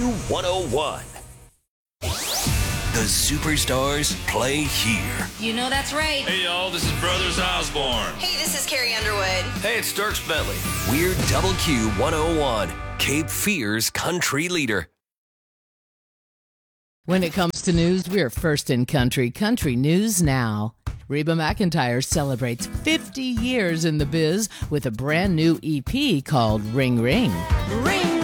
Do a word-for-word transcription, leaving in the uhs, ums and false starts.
one oh one. The superstars play here. You know that's right. Hey, y'all, this is Brothers Osborne. Hey, this is Carrie Underwood. Hey, it's Dierks Bentley. We're Double Q one oh one, Cape Fear's country leader. When it comes to news, we're first in country. Country News Now. Reba McEntire celebrates fifty years in the biz with a brand new E P called Ring Ring. Ring!